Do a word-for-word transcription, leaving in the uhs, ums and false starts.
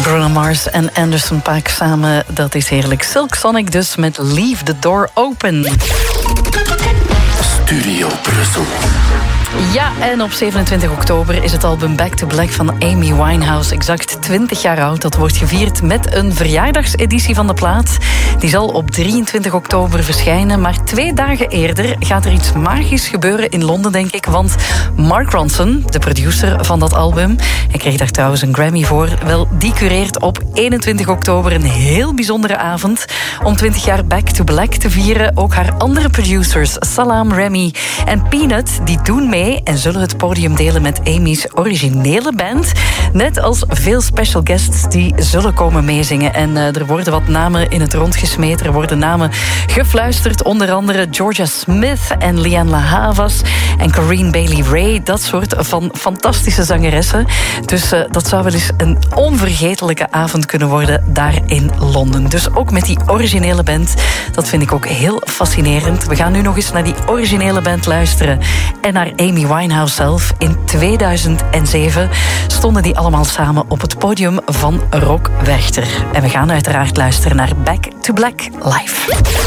Bruno Mars en Anderson .Paak samen. Dat is heerlijk. Silk Sonic dus met Leave the Door Open. Studio Brussel. Ja, en op zevenentwintig oktober is het album Back to Black van Amy Winehouse exact twintig jaar oud. Dat wordt gevierd met een verjaardagseditie van de plaat. Die zal op drieëntwintig oktober verschijnen. Maar twee dagen eerder gaat er iets magisch gebeuren in Londen, denk ik. Want Mark Ronson, de producer van dat album, hij kreeg daar trouwens een Grammy voor, wel, die cureert op eenentwintig oktober een heel bijzondere avond om twintig jaar Back to Black te vieren. Ook haar andere producers, Salaam Remi en Peanut, die doen mee en zullen het podium delen met Amy's originele band. Net als veel special guests die zullen komen meezingen. En uh, er worden wat namen in het rond gesmeten. Er worden namen gefluisterd. Onder andere Georgia Smith en Lianne La Havas en Corinne Bailey Rae. Dat soort van fantastische zangeressen. Dus uh, dat zou wel eens een onvergetelijke avond kunnen worden daar in Londen. Dus ook met die originele band. Dat vind ik ook heel fascinerend. We gaan nu nog eens naar die originele band luisteren. En naar Amy Winehouse zelf. In tweeduizend zeven stonden die allemaal samen op het podium van Rock Werchter. En we gaan uiteraard luisteren naar Back to Black live.